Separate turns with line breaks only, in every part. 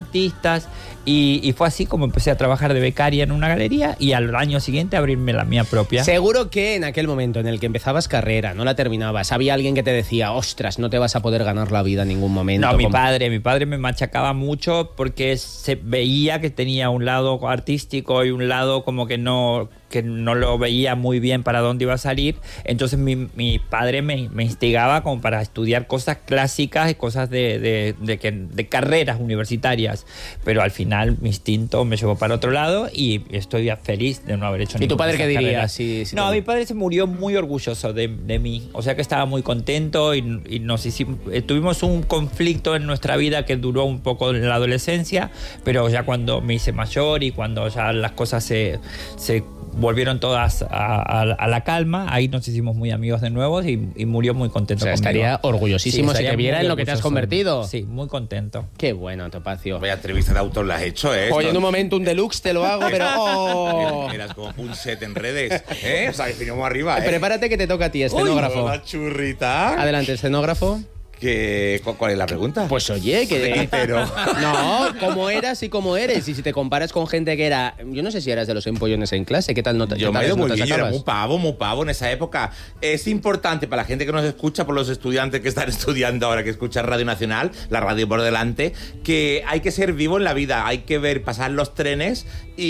artistas, y fue así como empecé a trabajar de becaria en una galería y al año siguiente abrirme la mía propia.
Seguro que en aquel momento en el que empezabas carrera, no la terminabas, había alguien que te decía, ostras, no te vas a poder ganar la vida en ningún momento.
No, mi padre me machacaba mucho porque se veía que tenía un lado artístico y un lado como que no lo veía muy bien para dónde iba a salir. Entonces mi padre me instigaba como para estudiar cosas clásicas y cosas de carreras universitarias, pero al final mi instinto me llevó para otro lado y estoy feliz de no haber hecho ninguna.
¿Y tu padre qué diría?
No, mi padre se murió muy orgulloso de mí, o sea que estaba muy contento y tuvimos un conflicto en nuestra vida que duró un poco en la adolescencia, pero ya cuando me hice mayor y cuando ya las cosas se volvieron todas a la calma, ahí nos hicimos muy amigos de nuevo y murió muy contento conmigo.
Estaría orgullosísimo si te viera en lo que te has convertido.
Sí, muy contento.
Qué bueno, Topacio.
Vaya entrevista de autor la has hecho, ¿eh?
Oye, en un momento un deluxe te lo hago, pero... ¡oh!
Eras como un set en redes, ¿eh? O sea, que finamos arriba, ¿eh?
Prepárate que te toca a ti, escenógrafo.
¡Uy, la churrita!
Adelante, escenógrafo.
¿Cuál es la pregunta?
Pues oye, que...
Pero...
No, cómo eras y cómo eres. Y si te comparas con gente que era... Yo no sé si eras de los empollones en clase. ¿Qué tal notas?
Yo me he ido muy bien, yo era muy pavo en esa época. Es importante para la gente que nos escucha, por los estudiantes que están estudiando ahora, que escuchan Radio Nacional, la radio por delante, que hay que ser vivo en la vida. Hay que ver pasar los trenes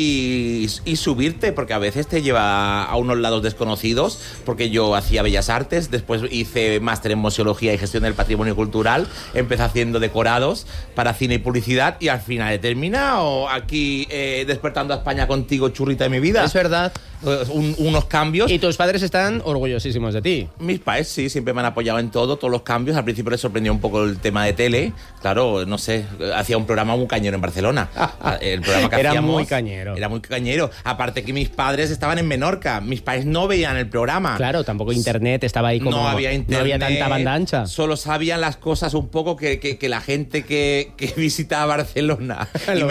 y subirte, porque a veces te lleva a unos lados desconocidos, porque yo hacía Bellas Artes, después hice máster en Museología y Gestión del Patrimonio Cultural, empecé haciendo decorados para cine y publicidad y al final he terminado aquí despertando a España contigo, churrita de mi vida.
Es verdad.
Unos cambios.
Y tus padres están orgullosísimos de ti.
Mis padres sí, siempre me han apoyado en todos los cambios. Al principio les sorprendió un poco el tema de tele. Claro, no sé, hacía un programa muy cañero en Barcelona. El programa que
era
hacíamos
muy cañero.
Era muy cañero. Aparte que mis padres estaban en Menorca. Mis padres no veían el programa.
Claro, tampoco internet estaba ahí como...
No había internet.
No había tanta banda ancha.
Solo sabían las cosas un poco que la gente que visitaba Barcelona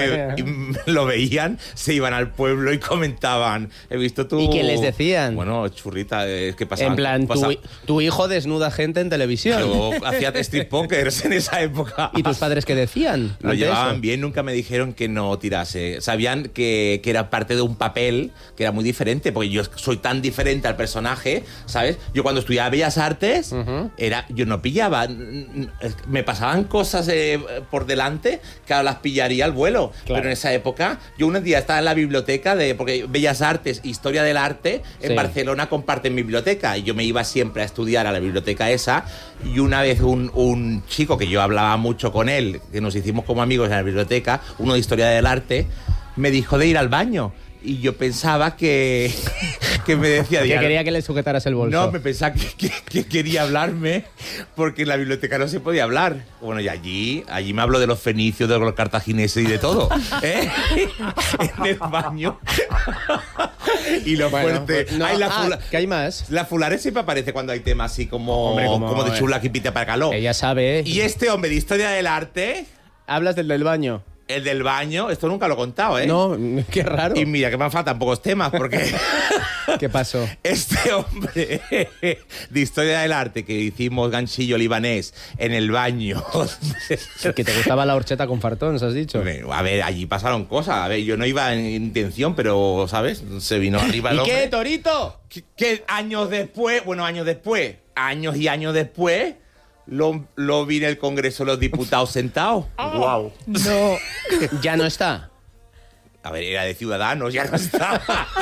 y lo veían, se iban al pueblo y comentaban, he visto tú...
¿Y qué les decían?
Bueno, churrita, es que pasaba...
En plan, tu hijo desnuda gente en televisión.
Yo hacía stripteasers en esa época.
¿Y tus padres qué decían?
Lo llevaban bien, nunca me dijeron que no tirase. Sabían que era parte de un papel que era muy diferente, porque yo soy tan diferente al personaje, ¿sabes? Yo cuando estudiaba Bellas Artes, yo no pillaba... Me pasaban cosas por delante que ahora las pillaría al vuelo. Claro. Pero en esa época, yo un día estaba en la biblioteca porque Bellas Artes, Historia del Arte, en Barcelona comparten biblioteca. Y yo me iba siempre a estudiar a la biblioteca esa. Y una vez un chico que yo hablaba mucho con él, que nos hicimos como amigos en la biblioteca, uno de Historia del Arte, me dijo de ir al baño. Y yo pensaba que me decía...
Que quería que le sujetaras el bolso.
No, me pensaba que quería hablarme porque en la biblioteca no se podía hablar. Bueno, y allí me habló de los fenicios, de los cartagineses y de todo. ¿Eh? En el baño. Y lo fuerte...
Pues no, ¿qué hay más?
La Fulare siempre aparece cuando hay temas así como de chula que pita para calor.
Ella sabe.
Y este hombre de Historia del Arte...
Hablas del baño.
El del baño, esto nunca lo he contado, ¿eh?
No, qué raro.
Y mira, que me han faltado pocos temas, porque...
¿Qué pasó?
Este hombre de Historia del Arte que hicimos ganchillo libanés en el baño...
Que te gustaba la horchata con fartón, ¿has dicho?
A ver, allí pasaron cosas. A ver, yo no iba en intención, pero, ¿sabes? Se vino arriba el
hombre.
¿Y
qué, Torito?
¿Qué años después? Bueno, años y años después... Lo vi en el Congreso de los Diputados sentado.
¡Guau! No. ¿Ya no está?
A ver, era de Ciudadanos, ya no está.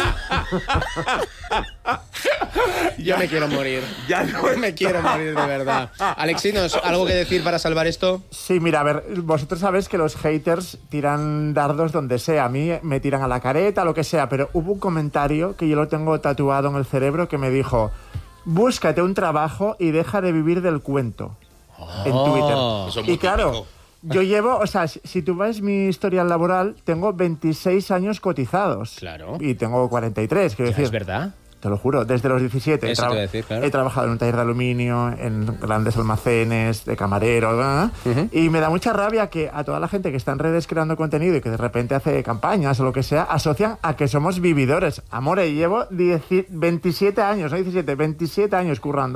Yo me quiero morir.
Ya no
me quiero morir, de verdad. Alexinos, ¿algo que decir para salvar esto?
Sí, mira, a ver, vosotros sabéis que los haters tiran dardos donde sea. A mí me tiran a la careta, lo que sea, pero hubo un comentario que yo lo tengo tatuado en el cerebro que me dijo... Búscate un trabajo y deja de vivir del cuento. En Twitter. Y claro, yo llevo, o sea, si tú ves mi historial laboral, tengo 26 años cotizados.
Claro.
Y tengo 43, quiero decir.
¿Es verdad?
Te lo juro, desde los 17.
Eso te voy a decir, claro.
He trabajado en un taller de aluminio, en grandes almacenes, de camarero, y me da mucha rabia que a toda la gente que está en redes creando contenido y que de repente hace campañas o lo que sea, asocian a que somos vividores. Amore, llevo 27 años, no 17, 27 años currando.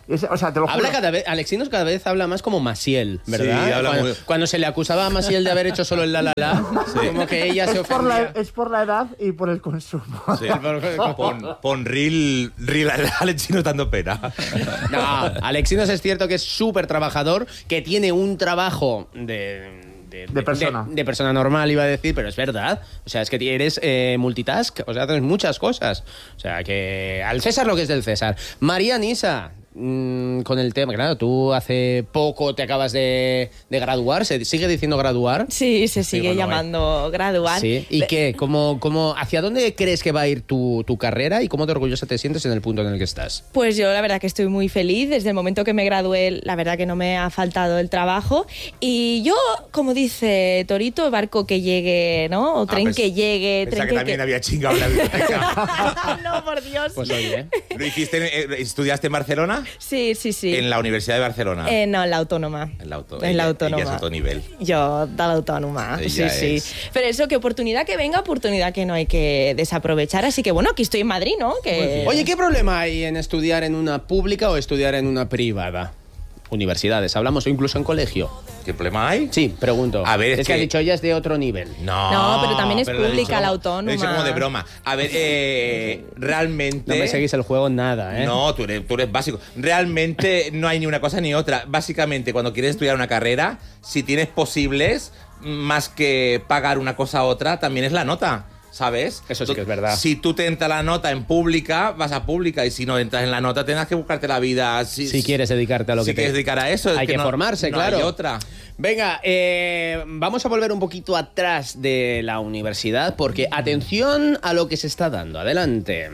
O sea, te lo juro.
Alexinos cada vez habla más como Maciel, ¿verdad?
Sí, habla
cuando se le acusaba a Maciel de haber hecho solo el la, como que ella se ofendía.
Es por la edad y por el consumo.
Sí. Pon Reel Alexinos dando pena.
No, Alexinos es cierto que es súper trabajador, que tiene un trabajo de
persona.
De persona normal, iba a decir, pero es verdad. O sea, es que eres multitask, o sea, haces muchas cosas. O sea, que al César lo que es del César. María Nisa, con el tema, claro, tú hace poco te acabas de graduar, ¿se sigue diciendo graduar?
Sí, se sigue llamando graduar.
Sí. ¿Y qué? ¿Hacia dónde crees que va a ir tu carrera y cómo de orgullosa te sientes en el punto en el que estás?
Pues yo la verdad que estoy muy feliz. Desde el momento que me gradué, la verdad que no me ha faltado el trabajo. Y yo, como dice Torito, barco que llegue, ¿no? O tren que llegue.
Pensaba que también había chingado en la biblioteca.
No, por Dios.
Pues oye.
¿Lo hiciste, estudiaste en Barcelona?
Sí.
En la Universidad de Barcelona.
No, en la Autónoma.
En la
Autónoma.
Ella es otro nivel.
Yo, de la Autónoma.
Ella
Sí.
es.
Pero eso, que oportunidad que venga, oportunidad que no hay que desaprovechar. Así que bueno, aquí estoy en Madrid, ¿no?
Oye, ¿qué problema hay en estudiar en una pública o estudiar en una privada? Universidades, hablamos, o incluso en colegio.
¿Qué problema hay?
Sí, pregunto.
A ver,
es que ha dicho ella es de otro nivel.
No, pero también es
pero lo he
pública,
dicho
la
como-
Autónoma.
Lo he dicho como de broma. A ver, realmente...
No me seguís el juego nada, ¿eh?
No, tú eres básico. Realmente no hay ni una cosa ni otra. Básicamente, cuando quieres estudiar una carrera, si tienes posibles, más que pagar una cosa u otra, también es la nota. ¿Sabes?
Eso sí que es verdad.
Si tú te entras la nota en pública, vas a pública. Y si no entras en la nota, tendrás que buscarte la vida.
Si quieres dedicarte a lo
si
que
quieres dedicar a eso.
Hay que formarse,
no
claro.
hay otra.
Venga, vamos a volver un poquito atrás de la universidad porque atención a lo que se está dando. Adelante.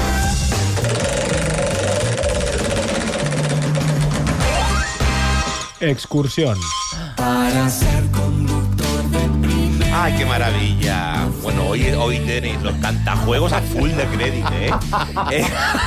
Excursión.
¡Ay, qué maravilla! Bueno, hoy tenéis los cantajuegos a full de crédito, ¿eh?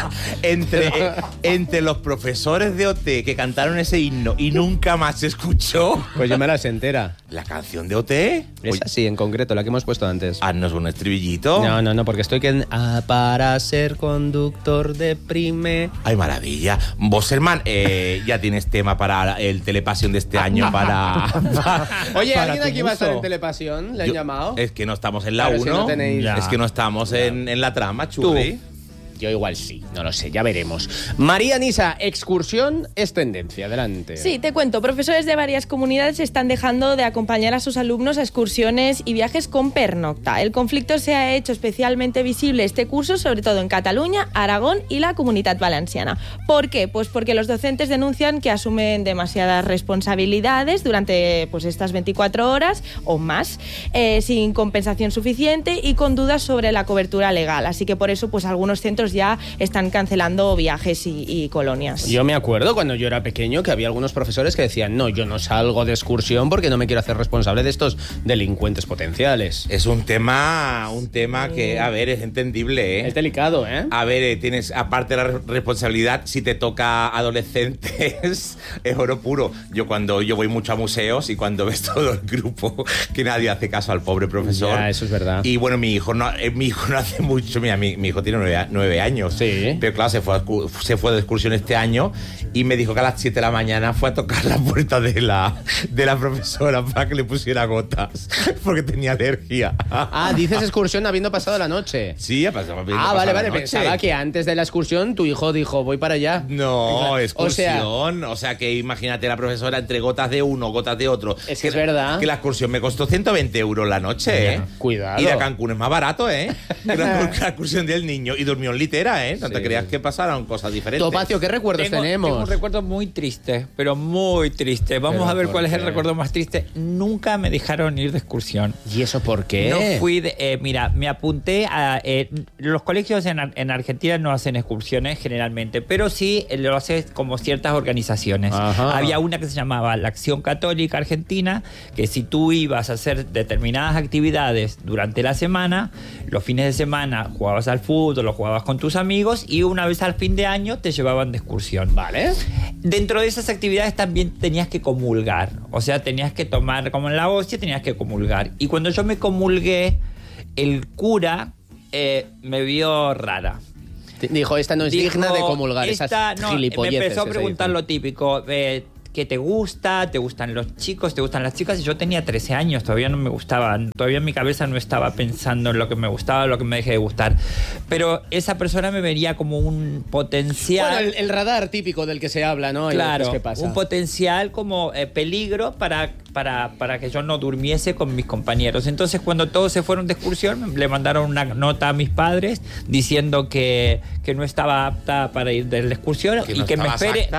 Entre los profesores de OT que cantaron ese himno y nunca más se escuchó
Pues yo me la sé entera.
la canción de OT.
Esa sí, en concreto, la que hemos puesto antes.
Haznos un estribillito.
No, porque estoy para ser conductor de prime.
¡Ay, maravilla! Vos, hermano, ya tienes tema para el Telepasión de este año para
Oye,
para
¿alguien
tu
aquí va a estar
muso.
en Telepasión? ¿Le han
Yo-
llamado?
Es que no estamos en la
Claro,
1.
si no tenéis-
Es que no estamos en la trama, churri.
Yo igual sí, no lo sé, ya veremos. María Nisa, excursión es tendencia, adelante.
Sí, te cuento. Profesores de varias comunidades están dejando de acompañar a sus alumnos a excursiones y viajes con pernocta. El conflicto se ha hecho especialmente visible este curso, sobre todo en Cataluña, Aragón y la Comunitat Valenciana. ¿Por qué? Pues porque los docentes denuncian que asumen demasiadas responsabilidades durante estas 24 horas o más, sin compensación suficiente y con dudas sobre la cobertura legal. Así que por eso algunos centros ya están cancelando viajes y colonias.
Yo me acuerdo cuando yo era pequeño que había algunos profesores que decían no, yo no salgo de excursión porque no me quiero hacer responsable de estos delincuentes potenciales.
Es un tema que, a ver, es entendible, ¿eh?
Es delicado, ¿eh?
A ver, tienes, aparte de la responsabilidad, si te toca adolescentes, es oro puro. Yo voy mucho a museos y cuando ves todo el grupo, que nadie hace caso al pobre profesor.
Ya, eso es verdad.
Y bueno, mi hijo no hace mucho, mira, mi hijo tiene 9 años.
Sí.
Pero claro, se fue de excursión este año y me dijo que a las 7 de la mañana fue a tocar la puerta de la profesora para que le pusiera gotas, porque tenía alergia.
Ah, dices excursión habiendo pasado la noche.
Sí, ha pasado.
Vale, pensaba que antes de la excursión tu hijo dijo, voy para allá.
No, excursión.
O
O sea, que imagínate la profesora entre gotas de uno, gotas de otro.
Es que es verdad.
Que la excursión me costó 120 euros la noche, ¿eh?
Cuidado.
Y de Cancún es más barato, ¿eh? Que la excursión del niño. Y durmió en litera, ¿eh? No te
Sí.
creas que pasaron cosas diferentes.
Topacio, ¿qué recuerdos
Tengo
tenemos?
un recuerdo muy triste, pero muy triste. Vamos
¿Pero
a ver
por
cuál es el
qué?
recuerdo más triste. Nunca me dejaron ir de excursión.
¿Y eso por qué?
No fui mira, me apunté a... los colegios en Argentina no hacen excursiones generalmente, pero sí lo hacen como ciertas organizaciones.
Ajá.
Había una que se llamaba la Acción Católica Argentina, que si tú ibas a hacer determinadas actividades durante la semana, los fines de semana jugabas al fútbol, lo jugabas con tus amigos y una vez al fin de año te llevaban de excursión.
Vale.
Dentro de esas actividades también tenías que comulgar. O sea, tenías que tomar, como en la hostia, tenías que comulgar. Y cuando yo me comulgué, el cura me vio rara.
Dijo, esta no es digna de comulgar, esas gilipolleces.
Me empezó a preguntar lo típico, ¿qué te gusta? ¿Te gustan los chicos? ¿Te gustan las chicas? Y yo tenía 13 años, todavía no me gustaban. Todavía en mi cabeza no estaba pensando en lo que me gustaba, lo que me dejé de gustar. Pero esa persona me vería como un potencial...
Bueno, el radar típico del que se habla, ¿no?
Claro,
¿Qué pasa?
un potencial como peligro para que yo no durmiese con mis compañeros. Entonces, cuando todos se fueron de excursión, le mandaron una nota a mis padres diciendo que no estaba apta para ir de la excursión y
no
que me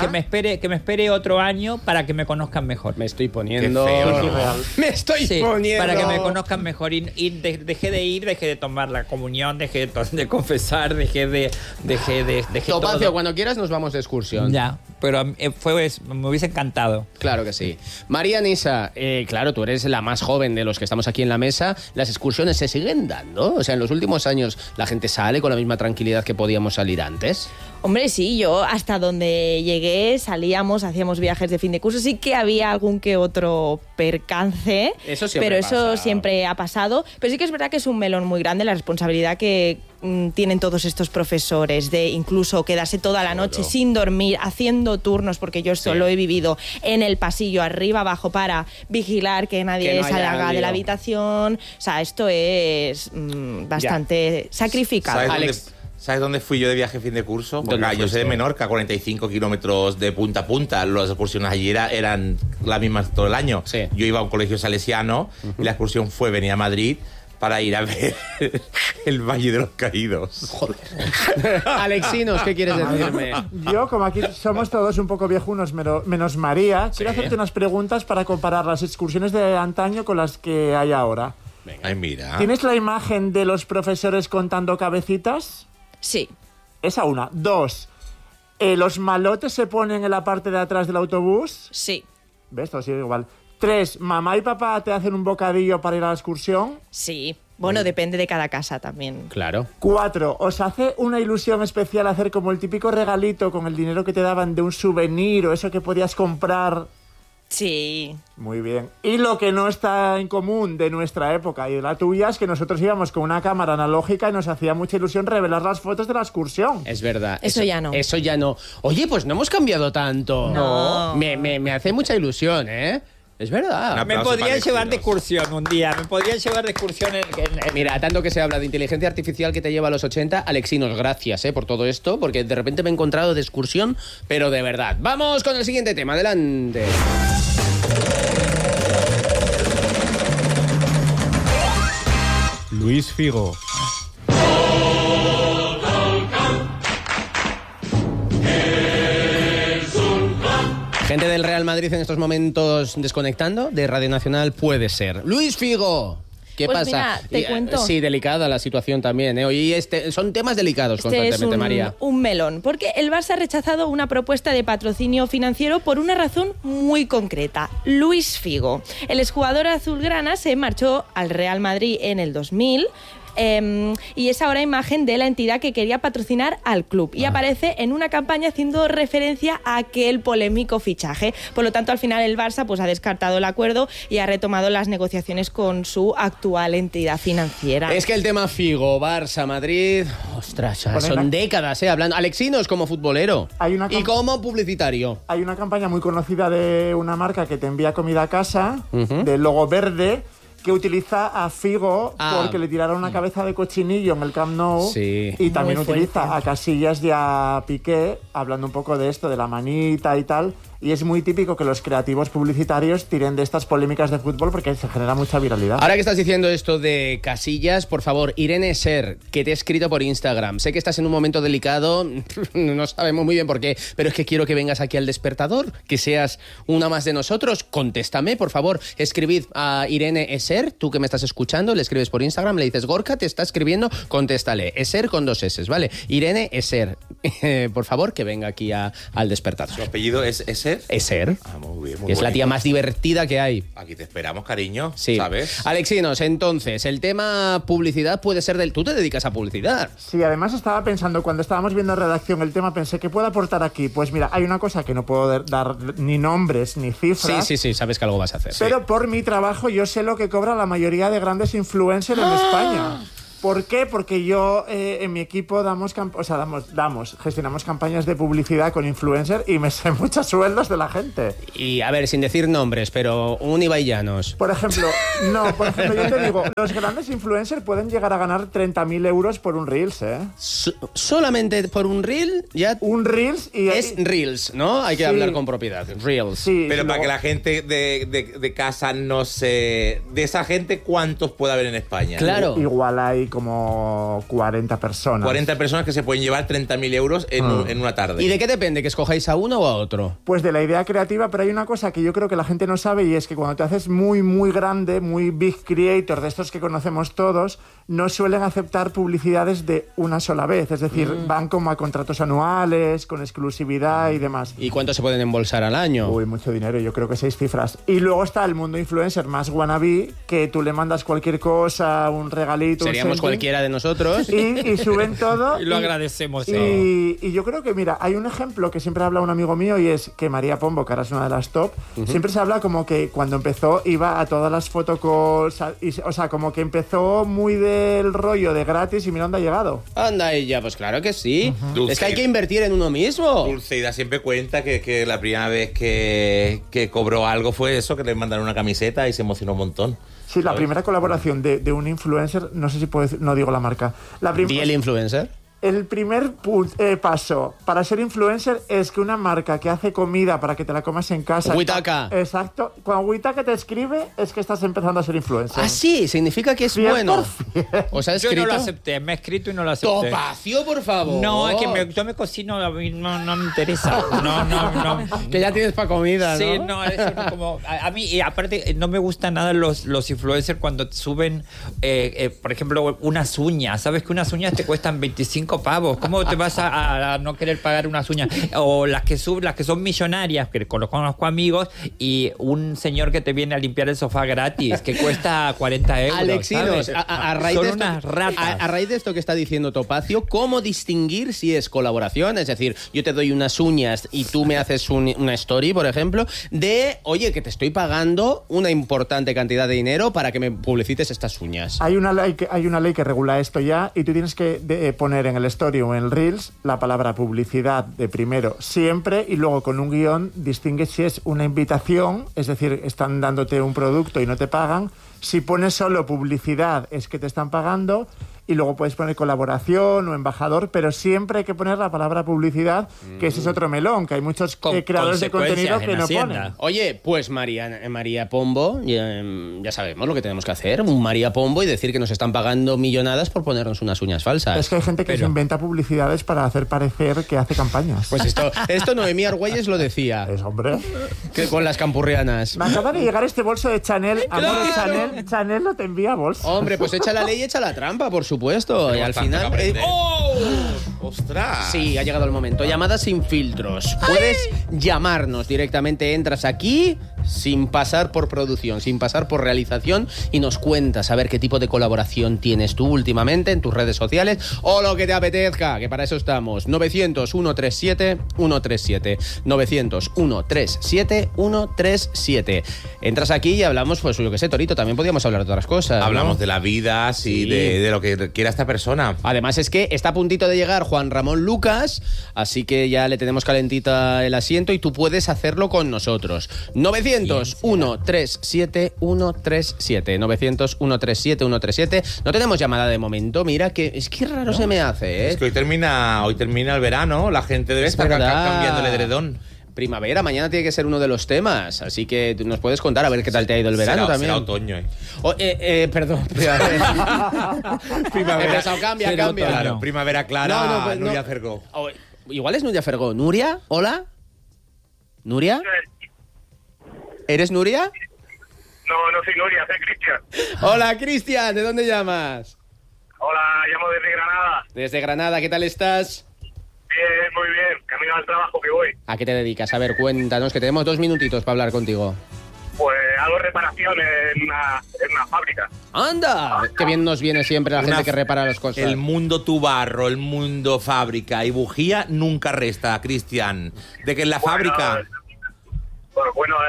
espere otro año para que me conozcan mejor.
Me estoy poniendo...
Qué feo, ¿no?
Me estoy poniendo...
Para que me conozcan mejor. Dejé de ir, dejé de tomar la comunión, dejé de confesar, dejé
Topacio,
todo.
cuando quieras nos vamos de excursión.
Ya, pero me hubiese encantado.
Claro que sí. María Nisa, claro, tú eres la más joven de los que estamos aquí en la mesa. ¿Las excursiones se siguen dando? O sea, en los últimos años la gente sale con la misma tranquilidad que podíamos salir antes.
Hombre, sí, yo hasta donde llegué salíamos, hacíamos viajes de fin de curso. Sí que había algún que otro percance,
eso siempre
pero
pasa.
eso siempre ha pasado. Pero sí que es verdad que es un melón muy grande la responsabilidad que tienen todos estos profesores de incluso quedarse toda la noche sin dormir, haciendo turnos, porque yo esto lo he vivido en el pasillo, arriba, abajo, para vigilar que nadie salga de la habitación. O sea, esto es bastante sacrificado.
¿Sabes dónde fui yo de viaje fin de curso? Porque
¿Dónde
yo soy de
fuiste?
Menorca, 45 kilómetros de punta a punta. Las excursiones allí eran las mismas todo el año.
Sí.
Yo iba a un colegio salesiano y la excursión fue venir a Madrid para ir a ver el Valle de los Caídos.
Joder. Alexinos, ¿qué quieres decirme?
Yo, como aquí somos todos un poco viejunos, menos María, quiero hacerte unas preguntas para comparar las excursiones de antaño con las que hay ahora.
Ay, mira.
¿Tienes la imagen de los profesores contando cabecitas?
Sí.
Esa una. Dos, ¿los malotes se ponen en la parte de atrás del autobús?
Sí.
¿Ves? Todo sigue igual. Tres, ¿mamá y papá te hacen un bocadillo para ir a la excursión?
Sí. Bueno, depende de cada casa también.
Claro.
Cuatro, ¿os hace una ilusión especial hacer como el típico regalito con el dinero que te daban de un souvenir o eso que podías comprar?
Sí.
Muy bien. Y lo que no está en común de nuestra época y de la tuya es que nosotros íbamos con una cámara analógica y nos hacía mucha ilusión revelar las fotos de la excursión.
Es verdad.
Eso ya no.
Eso ya no. Oye, pues no hemos cambiado tanto.
No.
Me hace mucha ilusión, ¿eh? Es verdad.
Me
aplauso
podrían
para
llevar de
Alexinos.
excursión un día. Me podrían llevar de excursión
Mira, tanto que se habla de inteligencia artificial que te lleva a los 80, Alexinos, gracias por todo esto, porque de repente me he encontrado de excursión, pero de verdad. Vamos con el siguiente tema, adelante.
Luis Figo.
Gente del Real Madrid en estos momentos desconectando de Radio Nacional puede ser. Luis Figo. ¿Qué
Pues
pasa?
mira, te cuento.
Sí, delicada la situación también, ¿eh? Hoy son temas delicados
Este es
constantemente, María.
un melón, porque el Barça ha rechazado una propuesta de patrocinio financiero por una razón muy concreta. Luis Figo, el exjugador azulgrana, se marchó al Real Madrid en el 2000. Y es ahora imagen de la entidad que quería patrocinar al club y aparece en una campaña haciendo referencia a aquel polémico fichaje. Por lo tanto, al final el Barça pues ha descartado el acuerdo y ha retomado las negociaciones con su actual entidad financiera.
Es que el tema Figo, Barça, Madrid, ostras, ya
Pues
son
venga.
décadas, hablando. Alexinos como futbolero
Hay una
y como publicitario.
Hay una campaña muy conocida de una marca que te envía comida a casa, del logo verde, que utiliza a Figo porque le tiraron una cabeza de cochinillo en el Camp Nou.
Sí.
Y también
Muy
utiliza
fuerte.
a Casillas y a Piqué, hablando un poco de esto, de la manita y tal. Y es muy típico que los creativos publicitarios tiren de estas polémicas de fútbol porque se genera mucha viralidad.
Ahora que estás diciendo esto de Casillas, por favor, Irene Ser, que te he escrito por Instagram. Sé que estás en un momento delicado, no sabemos muy bien por qué, pero es que quiero que vengas aquí al Despertador, que seas una más de nosotros. Contéstame, por favor. Escribid a Irene Eser, tú que me estás escuchando, le escribes por Instagram, le dices, Gorka te está escribiendo, contéstale. Eser con 2 S, ¿vale? Irene Eser, por favor, que venga aquí al Despertador.
¿Su apellido es Eser?
Eser,
Ah, muy bien, muy
que es la
bonito.
tía más divertida que hay.
Aquí te esperamos, cariño.
Sí.
¿Sabes?
Alexinos, entonces, el tema publicidad puede ser del... Tú te dedicas a publicidad.
Sí, además estaba pensando, cuando estábamos viendo en redacción el tema, pensé, ¿qué puedo aportar aquí? Pues mira, hay una cosa que no puedo dar ni nombres ni cifras.
Sí, sabes que algo vas a hacer.
Pero por mi trabajo yo sé lo que cobra la mayoría de grandes influencers en España. ¿Por qué? Porque yo en mi equipo gestionamos campañas de publicidad con influencer y me sé muchos sueldos de la gente.
Y a ver, sin decir nombres, pero un Ibai Llanos.
Por ejemplo, yo te digo, los grandes influencers pueden llegar a ganar 30.000 euros por un Reels, ¿eh?
Solamente por un Reel, ya...
Un Reels y...
Es Reels, ¿no? Hay que hablar con propiedad. Reels.
Sí,
Pero para
luego-
que la gente de casa no se... De esa gente, ¿cuántos puede haber en España?
Claro.
Igual hay como 40 personas.
40 personas que se pueden llevar 30.000 euros en una tarde.
¿Y de qué depende? ¿Que escojáis a uno o a otro?
Pues de la idea creativa, pero hay una cosa que yo creo que la gente no sabe y es que cuando te haces muy, muy grande, muy big creator, de estos que conocemos todos, no suelen aceptar publicidades de una sola vez. Es decir, van como a contratos anuales, con exclusividad y demás.
¿Y cuánto se pueden embolsar al año?
Uy, mucho dinero, yo creo que 6 cifras. Y luego está el mundo influencer más wannabe, que tú le mandas cualquier cosa, un regalito,
Seríamos
un
cualquiera de nosotros.
y suben todo.
Y lo agradecemos.
Y yo creo que, mira, hay un ejemplo que siempre habla un amigo mío y es que María Pombo, que ahora es una de las top, siempre se habla como que cuando empezó iba a todas las photocalls, o sea, como que empezó muy del rollo de gratis y mira dónde ha llegado.
Anda ella, pues claro que sí.
Dulce.
Es que hay que invertir en uno mismo.
Dulceida siempre cuenta que la primera vez que cobró algo fue eso, que le mandaron una camiseta y se emocionó un montón.
Sí, la
¿Sabes?
primera colaboración de un influencer, no sé si puedo decir, no digo la marca.
¿Y el influencer?
El primer paso para ser influencer es que una marca que hace comida para que te la comas en casa...
Huitaca.
Exacto. Cuando Huitaca te escribe es que estás empezando a ser influencer.
Ah, sí, significa que es
100%.
bueno. ¿Os ha
Yo
escrito?
no lo acepté, me he escrito y no lo acepté.
Topacio, por favor.
No, es que yo me cocino, a mí no me interesa. No.
Que ya tienes para comida, ¿no?
Sí, no, es como... A mí, y aparte, no me gustan nada los influencers cuando suben, por ejemplo, unas uñas. ¿Sabes que unas uñas te cuestan 25 pavos? ¿Cómo te vas a no querer pagar unas uñas? O las que son millonarias, que conozco amigos, y un señor que te viene a limpiar el sofá gratis, que cuesta 40 euros.
Alexinos,
¿sabes?
a raíz
Son
de esto,
unas ratas.
a raíz de esto que está diciendo Topacio, ¿cómo distinguir si es colaboración? Es decir, yo te doy unas uñas y tú me haces una story, por ejemplo, de, oye, que te estoy pagando una importante cantidad de dinero para que me publicites estas uñas.
Hay una ley que regula esto ya y tú tienes que poner en el story o en el Reels la palabra publicidad de primero siempre y luego con un guión distingue si es una invitación, es decir, están dándote un producto y no te pagan. Si pones solo publicidad es que te están pagando y luego puedes poner colaboración o embajador, pero siempre hay que poner la palabra publicidad, que ese es otro melón, que hay muchos creadores de contenido que no ponen.
Oye, pues María Pombo, ya sabemos lo que tenemos que hacer, un María Pombo y decir que nos están pagando millonadas por ponernos unas uñas falsas.
Es que hay gente que se inventa publicidades para hacer parecer que hace campañas.
Pues esto Noemí Argüelles lo decía,
Es, hombre.
que con las campurrianas.
Me acaba de llegar este bolso de Chanel. Amor, Chanel no te envía bolso.
Hombre, pues echa la ley y echa la trampa, por supuesto. Y al
Bastante
final...
que aprender.
¡Oh!
¡Ostras!
Sí, ha llegado el momento. Llamadas sin filtros. Puedes llamarnos directamente. Entras aquí sin pasar por producción, sin pasar por realización y nos cuentas a ver qué tipo de colaboración tienes tú últimamente en tus redes sociales o lo que te apetezca, que para eso estamos. 900-137-137. 900-137-137. Entras aquí y hablamos, pues yo que sé, Torito, también podríamos hablar de otras cosas, ¿no?
Hablamos de la vida, sí, de lo que quiera esta persona.
Además es que está a puntito de llegar Juan Ramón Lucas, así que ya le tenemos calentita el asiento y tú puedes hacerlo con nosotros. 900-137-137. 900-137-137. No tenemos llamada de momento, mira que es que raro se me hace, ¿eh?
Es que hoy termina el verano, la gente debe estar cambiando el edredón.
Primavera, mañana tiene que ser uno de los temas, así que nos puedes contar a ver qué tal te ha ido el verano también.
Será otoño,
Perdón, primavera. Cambia.
Claro, primavera clara,
pues
Nuria Fergó.
Igual es Nuria Fergó. ¿Nuria? ¿Hola? ¿Nuria? ¿Eres Nuria?
No soy Nuria, soy Cristian.
Hola, Cristian, ¿de dónde llamas?
Hola, llamo desde Granada.
Desde Granada, ¿qué tal estás?
Bien, muy bien. Camino al trabajo que voy.
¿A qué te dedicas? A ver, cuéntanos, que tenemos 2 minutitos para hablar contigo.
Pues hago reparación en una fábrica.
¡Anda! Qué bien nos viene siempre la gente que repara las cosas.
El mundo tu barro, el mundo fábrica y bujía nunca resta, Cristian. De que en la fábrica...
Bueno,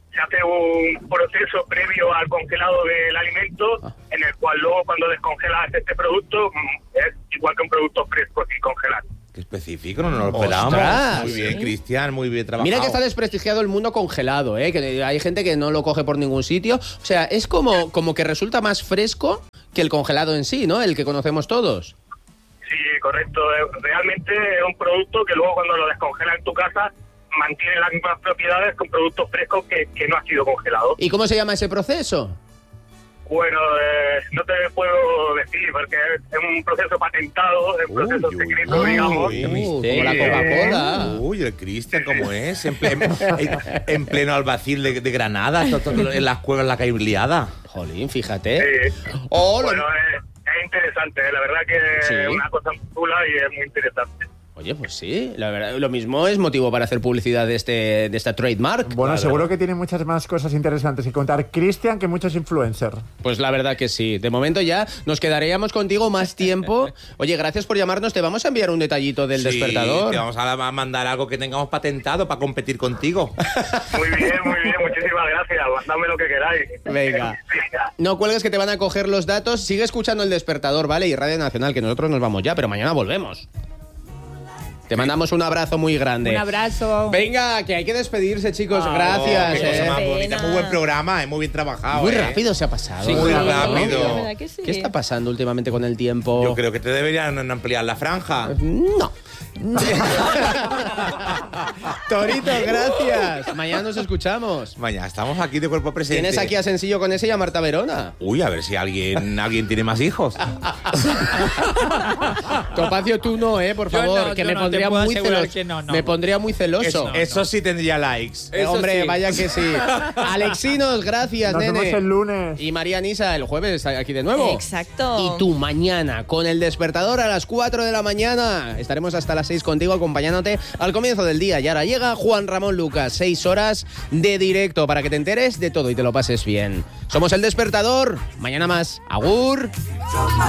se hace un proceso previo al congelado del alimento, en el cual luego cuando descongelas este producto es igual que un producto fresco sin congelar.
Qué específico, no nos lo esperábamos.
¡Ostras!
Muy bien, Cristian, muy bien trabajado.
Mira que está desprestigiado el mundo congelado, que hay gente que no lo coge por ningún sitio. O sea, es como que resulta más fresco que el congelado en sí, ¿no? El que conocemos todos.
Sí, correcto. Realmente es un producto que luego cuando lo descongelas en tu casa mantiene las mismas propiedades que un producto fresco que no ha sido congelado.
¿Y cómo se llama ese proceso?
Bueno, no te puedo decir porque es un proceso patentado, es un proceso secreto, digamos.
Qué
como
misterio.
la Coca-Cola.
Uy, el Cristian, ¿cómo es? En pleno albacil de Granada, en las cuevas la calle liada.
Jolín, fíjate.
Sí.
Oh,
Bueno, es interesante, la verdad que
Sí.
es una cosa muy chula y es muy interesante.
Oye, pues sí, la verdad, lo mismo es motivo para hacer publicidad de esta trademark.
Bueno,
Claro.
seguro que tiene muchas más cosas interesantes que contar Cristian que muchos influencers.
Pues la verdad que sí. De momento ya nos quedaríamos contigo más tiempo. Oye, gracias por llamarnos. Te vamos a enviar un detallito del despertador.
Te vamos a mandar algo que tengamos patentado para competir contigo.
Muy bien, muchísimas gracias. Mandadme lo que queráis.
Venga. No cuelgues que te van a coger los datos. Sigue escuchando el despertador, ¿vale? Y Radio Nacional, que nosotros nos vamos ya, pero mañana volvemos. Te mandamos un abrazo muy grande.
Un abrazo.
Venga, que hay que despedirse, chicos. Gracias.
Qué cosa más
Pena.
bonita. Muy buen programa, muy bien trabajado.
Muy rápido se ha pasado.
Sí, muy
¿no?
rápido.
La verdad que sí.
¿Qué está pasando últimamente con el tiempo?
Yo creo que te deberían ampliar la franja.
No. Torito, gracias. Mañana nos escuchamos.
Mañana estamos aquí de cuerpo presente.
Tienes aquí a Sencillo con ese y a Marta Verona.
Uy, a ver si alguien tiene más hijos.
Topacio, tú no, por
Yo
favor,
no,
que
yo
me
no,
pondría
te puedo
muy
asegurar
celoso.
que no.
Me pondría muy celoso.
Eso.
Eso sí tendría likes.
Eso
Hombre,
sí.
vaya que sí. Alexinos, gracias,
Nos
nene.
vemos el lunes.
Y María Nisa, el jueves aquí de nuevo.
Exacto.
Y tú mañana, con el despertador a las 4 de la mañana. Estaremos hasta las 6 contigo acompañándote al comienzo del día. Y ahora llega Juan Ramón Lucas, 6 horas de directo para que te enteres de todo y te lo pases bien. Somos el despertador. Mañana más. Agur.